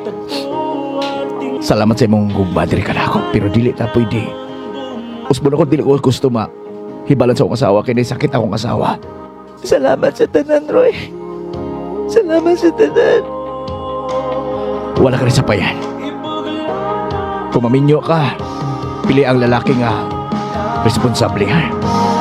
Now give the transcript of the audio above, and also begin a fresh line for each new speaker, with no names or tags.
Salamat sa imong gugma diri ka na ako, pero dili ta pwede. Usbon ako dili ko gusto hibalan sa akong asawa kay sakit akong asawa. Salamat sa tanan, Roy. Salamat sa tanan. Wala ka rin sapayan. Kung maminyo ka, pili ang lalaki nga responsable ha.